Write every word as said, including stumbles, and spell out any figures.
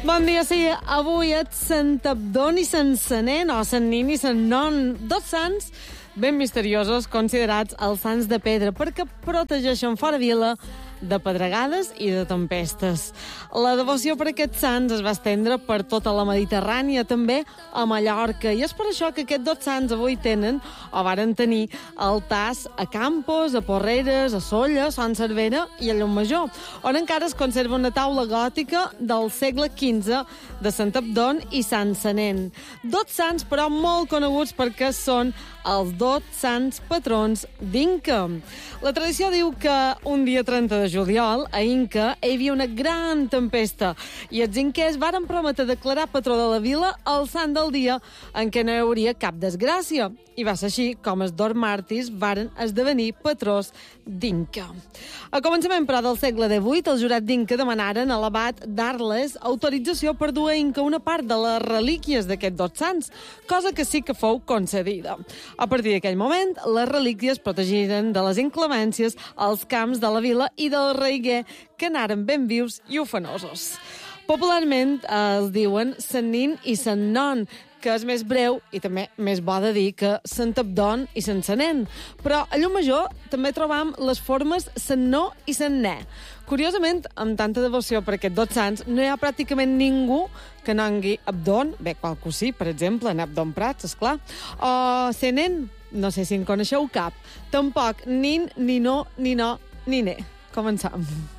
Bon dia, sí. Avui és Sant Abdon i Sant Senén, o Sant Nin i Sant Non, dos sants ben misteriosos considerats els sants de pedra perquè protegeixen fora vila de pedregades i de tempestes. La devoció per aquests sants es va estendre per tota la Mediterrània, també a Mallorca, i és per això que aquests dos sants avui tenen, o varen tenir, altars a Campos, a Porreres, a Sóller, Sant Cervera i a Llucmajor, on encara es conserva una taula gòtica del segle quinze de Sant Abdon i Sant Senén. Dos sants, però, molt coneguts perquè són els dos sants patrons d'Inca. La tradició diu que un dia trenta de juliol, a Inca, hi havia una gran tempesta i els inquers varen prometre declarar patró de la vila el sant del dia en què no hi hauria cap desgràcia. I va ser així com els dos màrtirs varen esdevenir patrons d'Inca. A començament, però, del segle divuit, el jurat d'Inca demanaren a l'abat d'Arles autorització per dur a Inca una part de les relíquies d'aquests dos sants, cosa que sí que fou concedida. A partir d'aquell moment, les relíquies protegiren de les inclemències els camps de la vila i del reiguer, que anaren ben vius i ufanosos. Popularment eh, els diuen Sant Nin i Sant Non, que és més breu i també més bo de dir que Sant Abdon i Sant Senén. Però a Llucmajor també trobam les formes Sant No i Sant Ne. Curiosament, amb tanta devoció per aquests dos sants, no hi ha pràcticament ningú que nongui Abdon, bé, qualcú sí, per exemple, en Abdon Prats, esclar, o Senén, no sé si en coneixeu cap. Tampoc Nin, ni No, ni No, ni Ne. Començam.